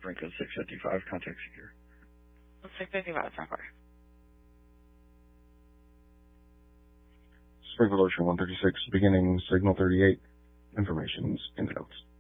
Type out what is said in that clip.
Sprint code 655, contact secure. 655, sound fire. Sprinkler Ocean 136, beginning signal 38. Information's in the notes.